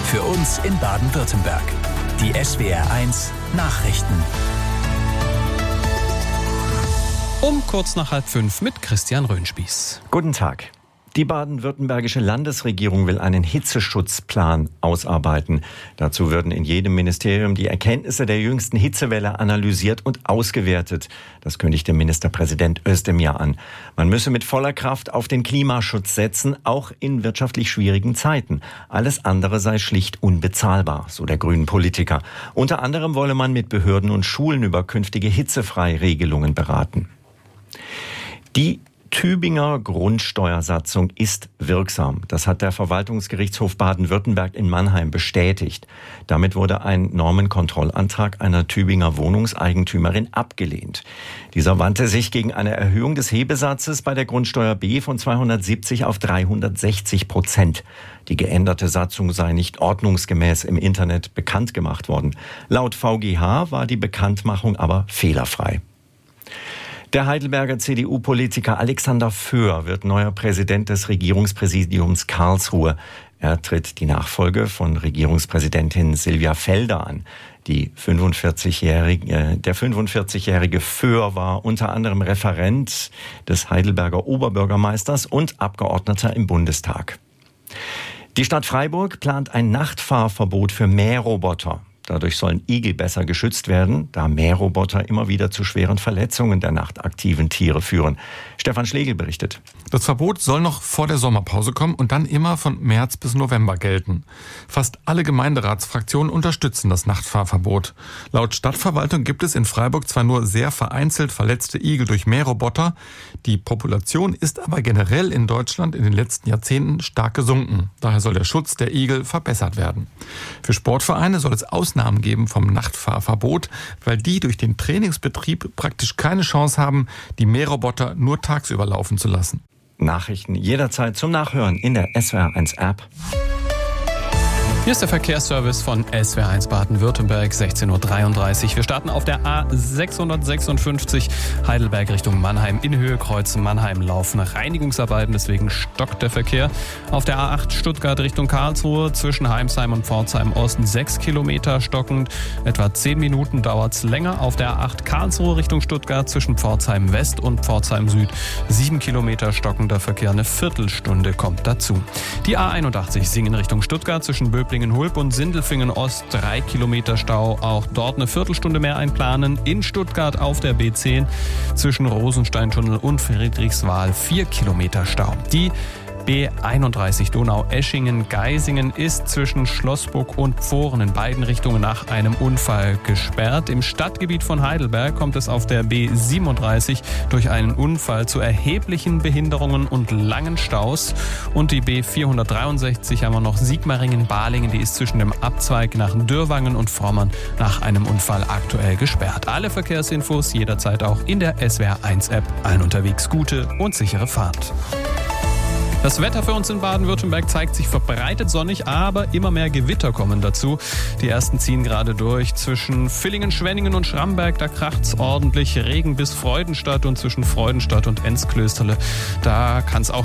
Für uns in Baden-Württemberg. Die SWR1 Nachrichten. Um kurz nach 4:30 mit Christian Röhnspieß. Guten Tag. Die baden-württembergische Landesregierung will einen Hitzeschutzplan ausarbeiten. Dazu würden in jedem Ministerium die Erkenntnisse der jüngsten Hitzewelle analysiert und ausgewertet. Das kündigte Ministerpräsident Özdemir an. Man müsse mit voller Kraft auf den Klimaschutz setzen, auch in wirtschaftlich schwierigen Zeiten. Alles andere sei schlicht unbezahlbar, so der grünen Politiker. Unter anderem wolle man mit Behörden und Schulen über künftige Hitzefreiregelungen beraten. Die Tübinger Grundsteuersatzung ist wirksam. Das hat der Verwaltungsgerichtshof Baden-Württemberg in Mannheim bestätigt. Damit wurde ein Normenkontrollantrag einer Tübinger Wohnungseigentümerin abgelehnt. Dieser wandte sich gegen eine Erhöhung des Hebesatzes bei der Grundsteuer B von 270 auf 360%. Die geänderte Satzung sei nicht ordnungsgemäß im Internet bekannt gemacht worden. Laut VGH war die Bekanntmachung aber fehlerfrei. Der Heidelberger CDU-Politiker Alexander Föhr wird neuer Präsident des Regierungspräsidiums Karlsruhe. Er tritt die Nachfolge von Regierungspräsidentin Silvia Felder an. Der 45-jährige Föhr war unter anderem Referent des Heidelberger Oberbürgermeisters und Abgeordneter im Bundestag. Die Stadt Freiburg plant ein Nachtfahrverbot für Mähroboter. Dadurch sollen Igel besser geschützt werden, da Mähroboter immer wieder zu schweren Verletzungen der nachtaktiven Tiere führen. Stefan Schlegel berichtet. Das Verbot soll noch vor der Sommerpause kommen und dann immer von März bis November gelten. Fast alle Gemeinderatsfraktionen unterstützen das Nachtfahrverbot. Laut Stadtverwaltung gibt es in Freiburg zwar nur sehr vereinzelt verletzte Igel durch Mähroboter, die Population ist aber generell in Deutschland in den letzten Jahrzehnten stark gesunken. Daher soll der Schutz der Igel verbessert werden. Für Sportvereine soll es Ausnahmen geben vom Nachtfahrverbot, weil die durch den Trainingsbetrieb praktisch keine Chance haben, die Mähroboter nur tagsüber laufen zu lassen. Nachrichten jederzeit zum Nachhören in der SWR1-App. Hier ist der Verkehrsservice von SWR1 Baden-Württemberg, 16:33 Uhr. Wir starten auf der A656 Heidelberg Richtung Mannheim. In Höhe Kreuz Mannheim laufen Reinigungsarbeiten, deswegen stockt der Verkehr. Auf der A8 Stuttgart Richtung Karlsruhe zwischen Heimsheim und Pforzheim Osten 6 Kilometer stockend. Etwa 10 Minuten dauert es länger. Auf der A8 Karlsruhe Richtung Stuttgart zwischen Pforzheim West und Pforzheim Süd 7 Kilometer stockender Verkehr. Eine Viertelstunde kommt dazu. Die A81 Singen Richtung Stuttgart zwischen Böblingen-Hulb und Sindelfingen Ost 3 Kilometer Stau. Auch dort eine Viertelstunde mehr einplanen. In Stuttgart auf der B10 zwischen Rosensteintunnel und Friedrichswal 4 Kilometer Stau. Die B31 Donau-Eschingen-Geisingen ist zwischen Schlossburg und Pfohren in beiden Richtungen nach einem Unfall gesperrt. Im Stadtgebiet von Heidelberg kommt es auf der B37 durch einen Unfall zu erheblichen Behinderungen und langen Staus. Und die B463 haben wir noch Sigmaringen-Balingen, die ist zwischen dem Abzweig nach Dürrwangen und Frommern nach einem Unfall aktuell gesperrt. Alle Verkehrsinfos jederzeit auch in der SWR1-App. Allen unterwegs gute und sichere Fahrt. Das Wetter für uns in Baden-Württemberg zeigt sich verbreitet sonnig, aber immer mehr Gewitter kommen dazu. Die ersten ziehen gerade durch. Zwischen Villingen, Schwenningen und Schramberg, da kracht's ordentlich. Regen bis Freudenstadt und zwischen Freudenstadt und Enzklösterle, da kann's auch